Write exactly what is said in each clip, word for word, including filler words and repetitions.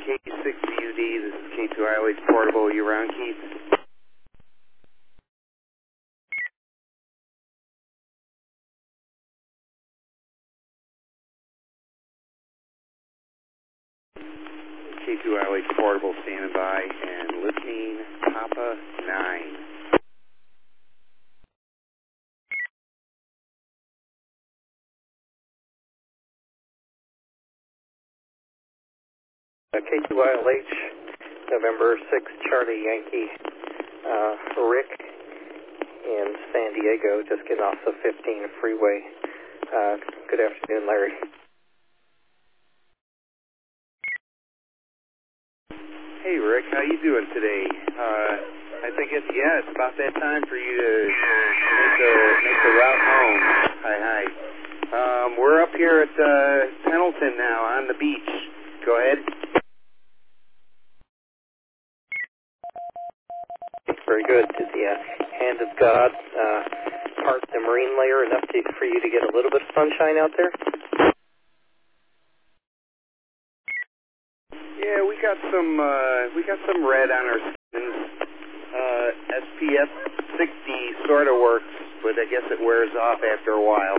K six C U D, this is K two I L H Portable. You around, Keith? K two I L H Portable standing by and listening, Papa nine. Uh, K two I L H, November sixth, Charlie Yankee, uh, Rick in San Diego, just getting off the fifteen freeway. Uh, good afternoon, Larry. Hey, Rick, how you doing today? Uh, I think it's, yeah, it's about that time for you to make the, make the route home. Hi, hi. Um, we're up here at uh, Pendleton now on the beach. Go ahead. Very good. Did the uh, hand of God uh, part the marine layer enough to, for you to get a little bit of sunshine out there? Yeah, we got some uh, we got some red on our skins. Uh, S P F sixty sort of works, but I guess it wears off after a while.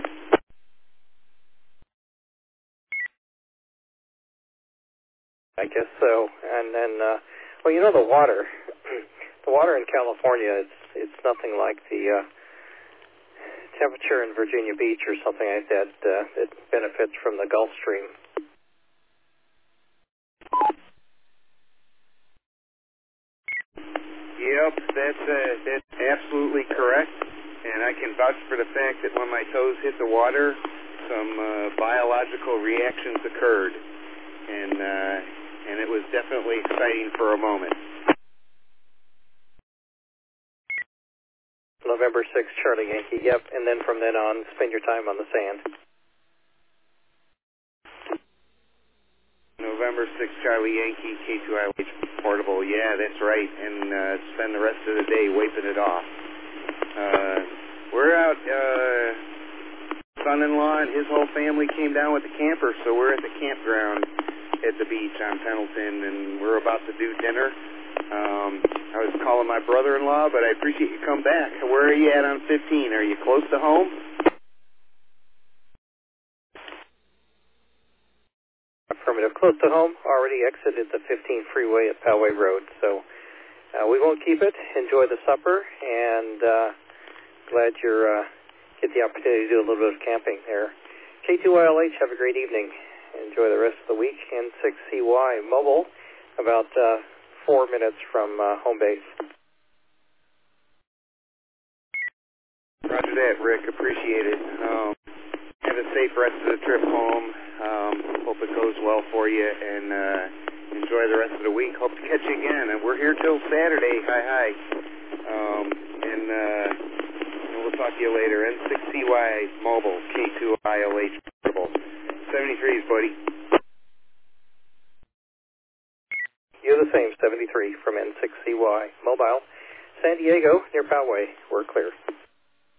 I guess so. And then, uh, well, you know the water. The water in California, it's it's nothing like the uh, temperature in Virginia Beach or something like that. Uh, it benefits from the Gulf Stream. Yep, that's uh, that's absolutely correct, and I can vouch for the fact that when my toes hit the water, some uh, biological reactions occurred, and uh, and it was definitely exciting for a moment. November sixth, Charlie Yankee. Yep, and then from then on, spend your time on the sand. November sixth, Charlie Yankee, K two I L H Portable. Yeah, that's right. And uh, spend the rest of the day wiping it off. Uh, we're out, uh, son-in-law and his whole family came down with the camper, so we're at the campground at the beach on Pendleton, and we're about to do dinner. Um, I was calling my brother-in-law, but I appreciate you come back. Where are you at on fifteen? Are you close to home? Affirmative. Close to home. Already exited the fifteen freeway at Poway Road. So uh, we won't keep it. Enjoy the supper, and uh, glad you're uh, get the opportunity to do a little bit of camping there. K two I L H, have a great evening. Enjoy the rest of the week. N six C Y Mobile, about uh, four minutes from uh, home base. Roger that, Rick. Appreciate it. Um, have a safe rest of the trip home. Um, hope it goes well for you, and uh, enjoy the rest of the week. Hope to catch you again. And we're here till Saturday. Hi, hi. Um, and, uh, and we'll talk to you later. N six C Y Mobile, K two I L H Portable. seventy-threes, buddy. You're the same, seventy-three from N six C Y Mobile. San Diego, near Poway. We're clear.